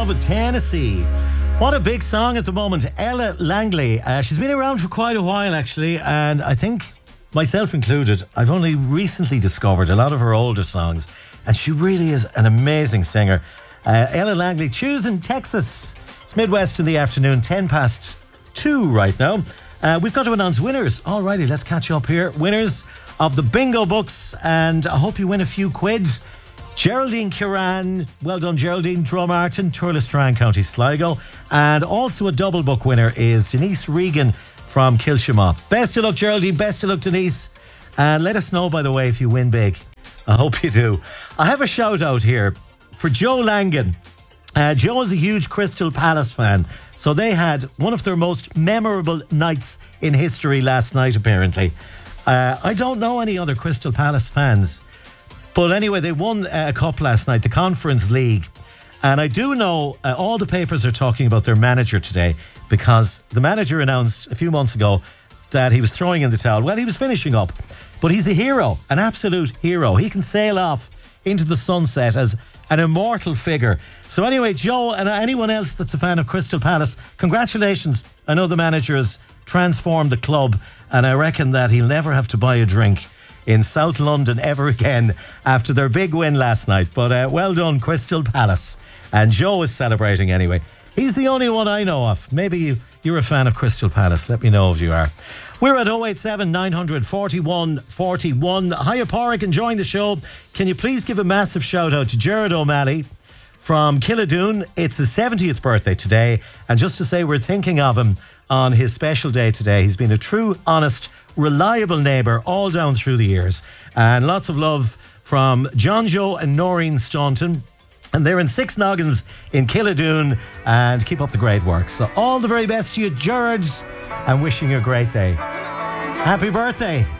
Love, Tennessee. What a big song at the moment. Ella Langley. She's been around for quite a while, actually, and I think, myself included, I've only recently discovered a lot of her older songs, and she really is an amazing singer. Ella Langley, choosing Texas. It's Midwest in the afternoon, 2:10 right now. We've got to announce winners. Alrighty, let's catch up here. Winners of the bingo books, and I hope you win a few quid. Geraldine Curran, well done Geraldine, Drumartin, Turlestrang, County Sligo. And also a double book winner is Denise Regan from Kilshima. Best of luck Geraldine, best of luck Denise. And let us know, by the way, if you win big. I hope you do. I have a shout out here for Joe Langan. Joe is a huge Crystal Palace fan, so they had one of their most memorable nights in history last night, apparently. I don't know any other Crystal Palace fans, but anyway, they won a cup last night, the Conference League. And I do know all the papers are talking about their manager today, because the manager announced a few months ago that he was throwing in the towel. Well, he was finishing up, but he's a hero, an absolute hero. He can sail off into the sunset as an immortal figure. So anyway, Joe and anyone else that's a fan of Crystal Palace, congratulations. I know the manager has transformed the club, and I reckon that he'll never have to buy a drink in South London ever again after their big win last night. But well done, Crystal Palace. And Joe is celebrating anyway. He's the only one I know of. Maybe you're a fan of Crystal Palace. Let me know if you are. We're at 087 900 41 41. Hiya Pádraig, enjoying the show. Can you please give a massive shout out to Gerard O'Malley from Killadoon? It's his 70th birthday today. And just to say, we're thinking of him on his special day today. He's been a true, honest, reliable neighbour all down through the years. And lots of love from John Joe and Noreen Staunton. And they're in Six Noggins in Killadoon, and keep up the great work. So all the very best to you, Gerard, and wishing you a great day. Happy birthday.